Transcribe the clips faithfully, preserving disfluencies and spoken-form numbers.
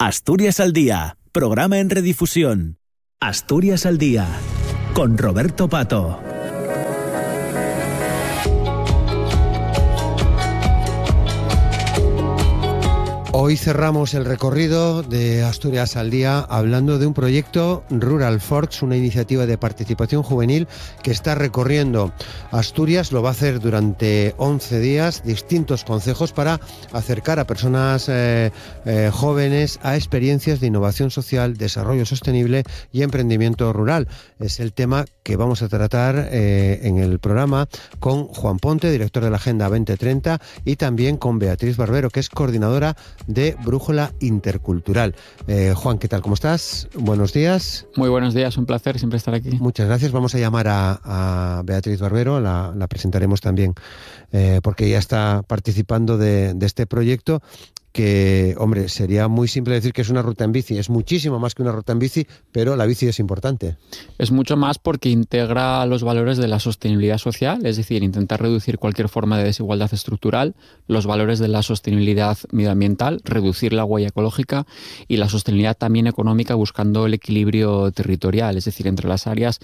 Asturias al Día, programa en redifusión. Asturias al Día, con Roberto Pato. Hoy cerramos el recorrido de Asturias al Día hablando de un proyecto Rural Forks, una iniciativa de participación juvenil que está recorriendo Asturias. Lo va a hacer durante once días, distintos concejos para acercar a personas eh, eh, jóvenes a experiencias de innovación social, desarrollo sostenible y emprendimiento rural. Es el tema que vamos a tratar eh, en el programa con Juan Ponte, director de la Agenda veinte treinta, y también con Beatriz Barbero, que es coordinadora de Brújula Intercultural. Eh, Juan, ¿qué tal? ¿Cómo estás? Buenos días. Muy buenos días, un placer siempre estar aquí. Muchas gracias. Vamos a llamar a, a Beatriz Barbero, la, la presentaremos también, eh, porque ella está participando de, de este proyecto que, hombre, sería muy simple decir que es una ruta en bici. Es muchísimo más que una ruta en bici, pero la bici es importante. Es mucho más porque integra los valores de la sostenibilidad social, es decir, intentar reducir cualquier forma de desigualdad estructural, los valores de la sostenibilidad medioambiental, reducir la huella ecológica y la sostenibilidad también económica, buscando el equilibrio territorial, es decir, entre las áreas,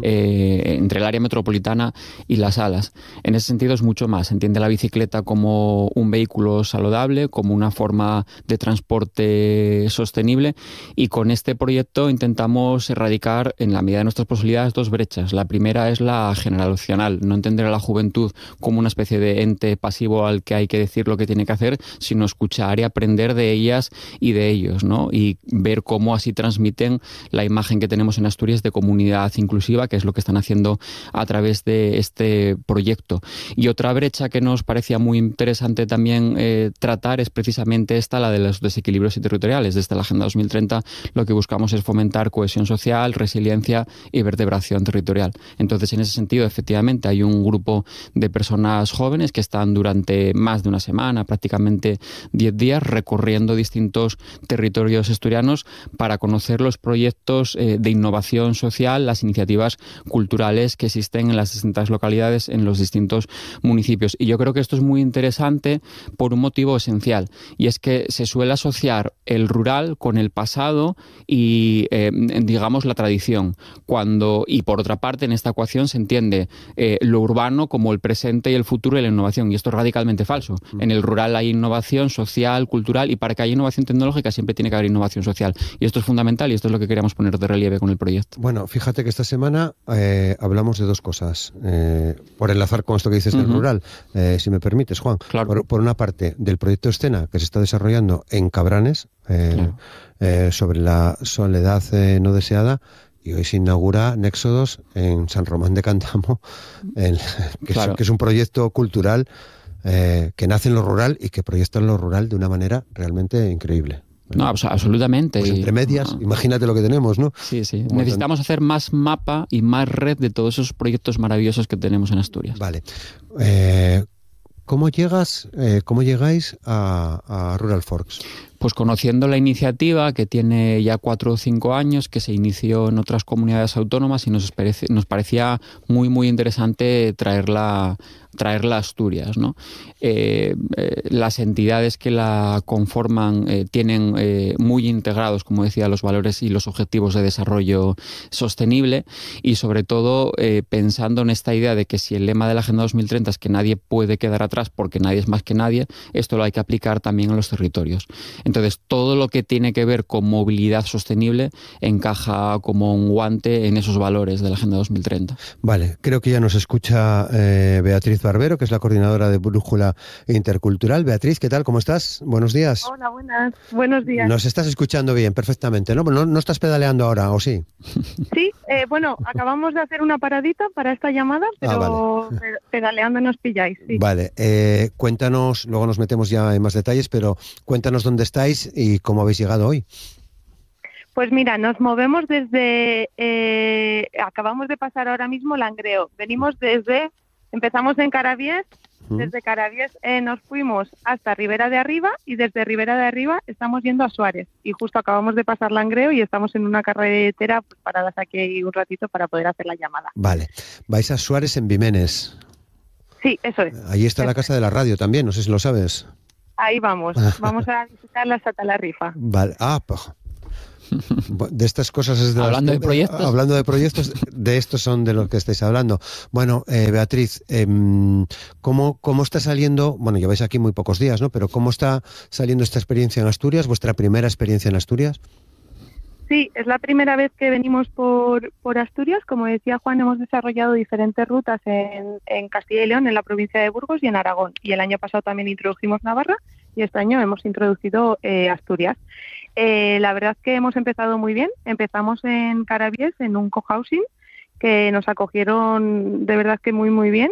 eh, entre el área metropolitana y las alas. En ese sentido es mucho más. Se entiende la bicicleta como un vehículo saludable, como una forma forma de transporte sostenible, y con este proyecto intentamos erradicar, en la medida de nuestras posibilidades, dos brechas. La primera es la generacional, no entender a la juventud como una especie de ente pasivo al que hay que decir lo que tiene que hacer, sino escuchar y aprender de ellas y de ellos, ¿no? Y ver cómo así transmiten la imagen que tenemos en Asturias de comunidad inclusiva, que es lo que están haciendo a través de este proyecto. Y otra brecha que nos parecía muy interesante también eh, tratar es precisamente esta, la de los desequilibrios territoriales. Desde la Agenda dos mil treinta lo que buscamos es fomentar cohesión social, resiliencia y vertebración territorial. Entonces, en ese sentido, efectivamente, hay un grupo de personas jóvenes que están durante más de una semana, prácticamente diez días, recorriendo distintos territorios asturianos para conocer los proyectos eh, de innovación social, las iniciativas culturales que existen en las distintas localidades, en los distintos municipios. Y yo creo que esto es muy interesante por un motivo esencial, y es que se suele asociar el rural con el pasado y, eh, digamos, la tradición. Cuando, y por otra parte, en esta ecuación se entiende eh, lo urbano como el presente y el futuro y la innovación, y esto es radicalmente falso. En el rural hay innovación social, cultural, y para que haya innovación tecnológica siempre tiene que haber innovación social. Y esto es fundamental, y esto es lo que queríamos poner de relieve con el proyecto. Bueno, fíjate que esta semana eh, hablamos de dos cosas, eh, por enlazar con esto que dices del uh-huh. rural, eh, si me permites, Juan. Claro. Por, por una parte, del proyecto Escena, que se está desarrollando en Cabranes, eh, claro. eh, sobre la soledad eh, no deseada, y hoy se inaugura Néxodos en San Román de Cantamo, en, que, claro. es, que es un proyecto cultural eh, que nace en lo rural y que proyecta en lo rural de una manera realmente increíble. No, absolutamente. Pues entre medias, no. imagínate lo que tenemos, ¿no? Sí, sí. Como necesitamos tan... hacer más mapa y más red de todos esos proyectos maravillosos que tenemos en Asturias. Vale. Eh, ¿Cómo llegas, eh, cómo llegáis a, a Rural Forks? Pues conociendo la iniciativa, que tiene ya cuatro o cinco años, que se inició en otras comunidades autónomas, y nos, parece, nos parecía muy, muy interesante traerla, traerla a Asturias, ¿no? Eh, eh, las entidades que la conforman eh, tienen eh, muy integrados, como decía, los valores y los objetivos de desarrollo sostenible, y sobre todo eh, pensando en esta idea de que si el lema de la Agenda dos mil treinta es que nadie puede quedar atrás porque nadie es más que nadie, esto lo hay que aplicar también en los territorios. Entonces, todo lo que tiene que ver con movilidad sostenible encaja como un guante en esos valores de la Agenda dos mil treinta. Vale, creo que ya nos escucha eh, Beatriz Barbero, que es la coordinadora de Brújula Intercultural. Beatriz, ¿qué tal? ¿Cómo estás? Buenos días. Hola, buenas. Buenos días. Nos estás escuchando bien, perfectamente, ¿no? No, no estás pedaleando ahora, ¿o sí? Sí, eh, bueno, acabamos de hacer una paradita para esta llamada, pero ah, vale. pedaleando nos pilláis. Sí. Vale, eh, cuéntanos, luego nos metemos ya en más detalles, pero cuéntanos dónde estáis y cómo habéis llegado hoy. Pues mira, nos movemos desde, eh, acabamos de pasar ahora mismo Langreo. Venimos desde, empezamos en Carabies, ¿Mm? desde Carabies eh, nos fuimos hasta Ribera de Arriba, y desde Ribera de Arriba estamos yendo a Suárez. Y justo acabamos de pasar Langreo y estamos en una carretera pues, paradas aquí un ratito para poder hacer la llamada. Vale, vais a Suárez en Vimenes. Sí, eso es. Ahí está eso la casa es. de la radio también, no sé si lo sabes. Ahí vamos, vamos a visitar la Satalarrifa. Vale, ah, pues... De estas cosas es de hablando las, de proyectos hablando de proyectos de estos son de los que estáis hablando. Bueno, eh, Beatriz, eh, ¿cómo, cómo está saliendo? Bueno, lleváis aquí muy pocos días, ¿no? Pero ¿cómo está saliendo esta experiencia en Asturias? ¿Vuestra primera experiencia en Asturias? Sí, es la primera vez que venimos por, por Asturias. Como decía Juan, hemos desarrollado diferentes rutas en, en Castilla y León, en la provincia de Burgos y en Aragón. Y el año pasado también introdujimos Navarra y este año hemos introducido eh, Asturias. Eh, la verdad es que hemos empezado muy bien. Empezamos en Carabies, en un cohousing, que nos acogieron de verdad que muy, muy bien.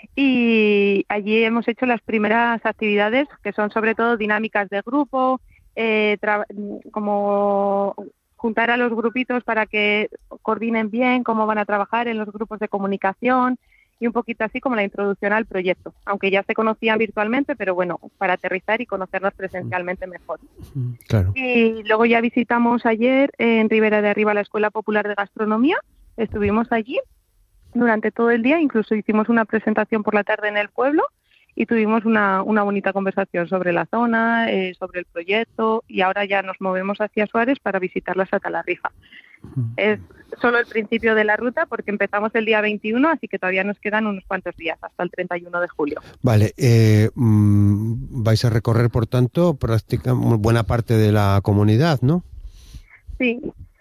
Y allí hemos hecho las primeras actividades, que son sobre todo dinámicas de grupo, eh, tra- como juntar a los grupitos para que coordinen bien cómo van a trabajar en los grupos de comunicación y un poquito así como la introducción al proyecto, aunque ya se conocían virtualmente, pero bueno, para aterrizar y conocernos presencialmente mejor. Claro. Y luego ya visitamos ayer en Ribera de Arriba la Escuela Popular de Gastronomía, estuvimos allí durante todo el día, incluso hicimos una presentación por la tarde en el pueblo y tuvimos una, una bonita conversación sobre la zona, eh, sobre el proyecto, y ahora ya nos movemos hacia Suárez para visitar la Satalarrifa. Es solo el principio de la ruta porque empezamos el día veintiuno, así que todavía nos quedan unos cuantos días hasta el treinta y uno de julio. Vale, eh, mmm, vais a recorrer, por tanto, prácticamente buena parte de la comunidad, ¿no? Sí.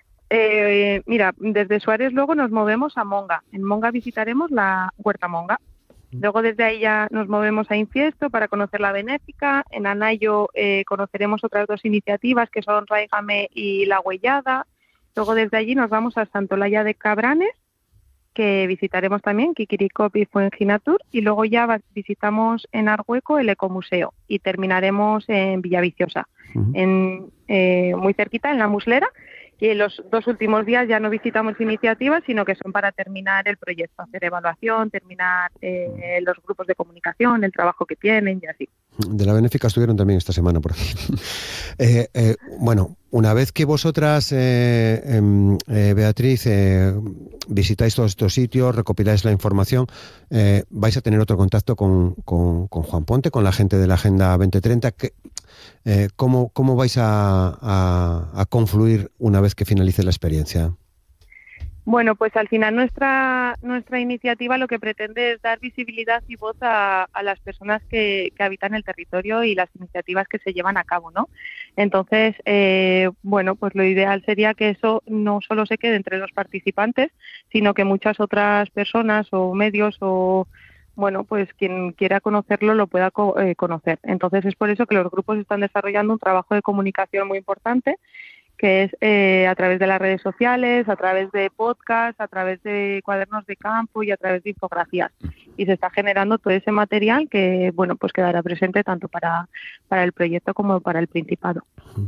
Eh, mira, desde Suárez luego nos movemos a Monga. En Monga visitaremos la Huerta Monga. Luego desde ahí ya nos movemos a Infiesto para conocer la Benéfica. En Anayo eh, conoceremos otras dos iniciativas que son Raígame y La Huellada. Luego desde allí nos vamos a Santolaya de Cabranes, que visitaremos también, Kikirikop y Fuenginatur, y luego ya visitamos en Argüeco el Ecomuseo y terminaremos en Villaviciosa, uh-huh. en, eh, muy cerquita, en la Muslera. Y en los dos últimos días ya no visitamos iniciativas, sino que son para terminar el proyecto, hacer evaluación, terminar eh, los grupos de comunicación, el trabajo que tienen y así. De la Benéfica estuvieron también esta semana por aquí. eh, eh, bueno, una vez que vosotras, eh, eh, Beatriz, eh, visitáis todos estos sitios, recopiláis la información, eh, vais a tener otro contacto con, con, con Juan Ponte, con la gente de la Agenda veinte treinta. Que, eh, ¿cómo, ¿Cómo vais a, a, a confluir una vez que finalice la experiencia? Bueno, pues al final nuestra nuestra iniciativa lo que pretende es dar visibilidad y voz a, a las personas que, que habitan el territorio y las iniciativas que se llevan a cabo, ¿no? Entonces, eh, bueno, pues lo ideal sería que eso no solo se quede entre los participantes, sino que muchas otras personas o medios o, bueno, pues quien quiera conocerlo lo pueda co- eh, conocer. Entonces es por eso que los grupos están desarrollando un trabajo de comunicación muy importante, que es eh, a través de las redes sociales, a través de podcasts, a través de cuadernos de campo y a través de infografías. Y se está generando todo ese material que, bueno, pues quedará presente tanto para, para el proyecto como para el Principado.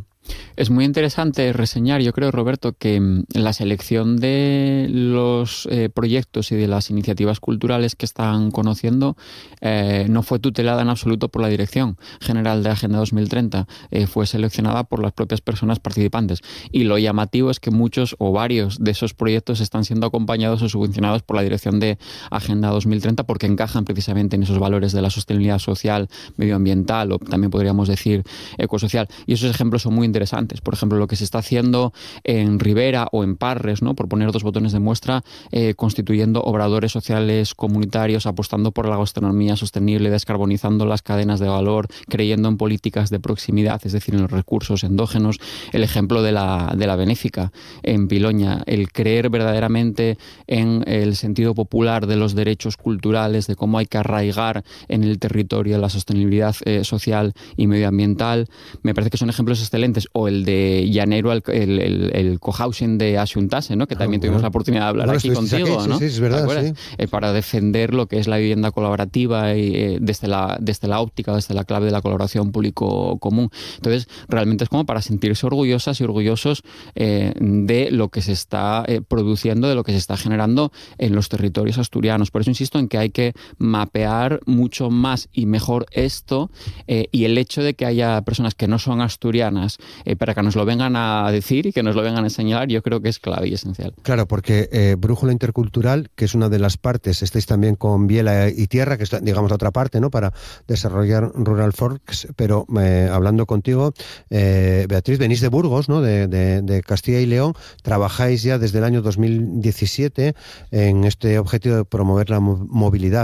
Es muy interesante reseñar, yo creo, Roberto, que la selección de los eh, proyectos y de las iniciativas culturales que están conociendo eh, no fue tutelada en absoluto por la Dirección General de Agenda dos mil treinta, eh, fue seleccionada por las propias personas participantes. Y lo llamativo es que muchos o varios de esos proyectos están siendo acompañados o subvencionados por la Dirección de Agenda dos mil treinta porque encajan precisamente en esos valores de la sostenibilidad social, medioambiental o también podríamos decir ecosocial. Y esos ejemplos son muy interesantes. Por ejemplo, lo que se está haciendo en Ribera o en Parres, ¿no? Por poner dos botones de muestra, eh, constituyendo obradores sociales comunitarios, apostando por la gastronomía sostenible, descarbonizando las cadenas de valor, creyendo en políticas de proximidad, es decir, en los recursos endógenos. El ejemplo de la, de la Benéfica en Piloña, el creer verdaderamente en el sentido popular de los derechos culturales, de cómo hay que arraigar en el territorio la sostenibilidad eh, social y medioambiental. Me parece que son ejemplos excelentes. O el de Llanero, el, el, el, el cohousing de Asuntase, ¿no? Que también ah, tuvimos bueno. la oportunidad de hablar bueno, aquí contigo, aquí, ¿no? Sí, sí, es verdad, sí. Eh, para defender lo que es la vivienda colaborativa y, eh, desde, la, desde la óptica, desde la clave de la colaboración público-común. Entonces, realmente es como para sentirse orgullosas y orgullosos eh, de lo que se está eh, produciendo, de lo que se está generando en los territorios asturianos. Por eso insisto en que hay que mapear mucho más y mejor esto eh, y el hecho de que haya personas que no son asturianas Eh, para que nos lo vengan a decir y que nos lo vengan a enseñar, yo creo que es clave y esencial. Claro, porque eh, Brújula Intercultural, que es una de las partes, estáis también con Biela y Tierra, que es, digamos, otra parte, ¿no?, para desarrollar Rural Forks, pero eh, hablando contigo, eh, Beatriz, venís de Burgos, ¿no?, de, de, de Castilla y León, trabajáis ya desde el año dos mil diecisiete en este objetivo de promover la movilidad